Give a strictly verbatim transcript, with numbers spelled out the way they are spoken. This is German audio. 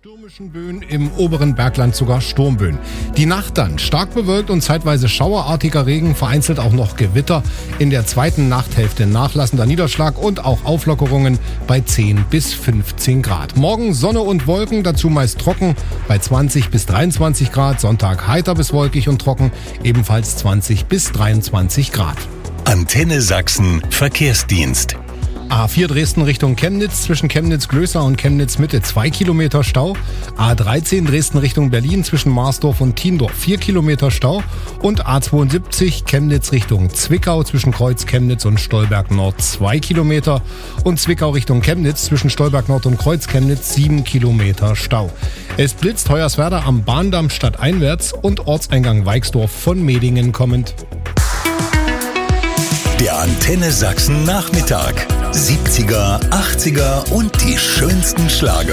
stürmischen Böen, im oberen Bergland sogar Sturmböen. Die Nacht dann stark bewölkt und zeitweise schauerartiger Regen, vereinzelt auch noch Gewitter. In der zweiten Nachthälfte nachlassender Niederschlag und auch Auflockerungen bei zehn bis fünfzehn Grad. Morgen Sonne und Wolken, dazu meist trocken bei zwanzig bis dreiundzwanzig Grad. Sonntag heiter bis wolkig und trocken, ebenfalls zwanzig bis dreiundzwanzig Grad. Antenne Sachsen Verkehrsdienst. A vier Dresden Richtung Chemnitz, zwischen Chemnitz-Glößer und Chemnitz-Mitte zwei Kilometer Stau. A dreizehn Dresden Richtung Berlin, zwischen Marsdorf und Thiendorf vier Kilometer Stau. Und A zweiundsiebzig Chemnitz Richtung Zwickau, zwischen Kreuz Chemnitz und Stolberg Nord zwei Kilometer. Und Zwickau Richtung Chemnitz, zwischen Stolberg Nord und Kreuz Chemnitz sieben Kilometer Stau. Es blitzt Hoyerswerda am Bahndamm stadteinwärts und Ortseingang Weixdorf von Medingen kommend. Der Antenne Sachsen Nachmittag. siebziger, achtziger und die schönsten Schlager.